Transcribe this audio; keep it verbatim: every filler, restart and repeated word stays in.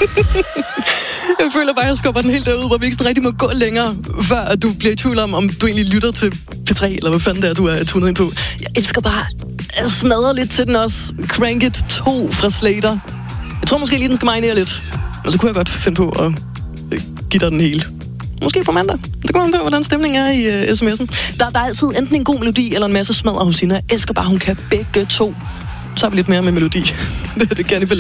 Jeg føler bare, at jeg skubber den helt derud, hvor vi ikke sådan rigtig må gå længere, før at du bliver i tvivl om, om du egentlig lytter til P tre, eller hvad fanden det er, du er tunet ind på. Jeg elsker bare at smadre lidt til den også. Crank It to fra Slater. Jeg tror måske lige, den skal marinere lidt. Men så kunne jeg godt finde på at give dig den hele. Måske på mandag. Det kommer an på, hvordan stemningen er i uh, sms'en. Der, der er altid enten en god melodi, eller en masse smadre hos hende. Jeg elsker bare, hun kan begge to. Så har vi lidt mere med melodi. Det er det gerne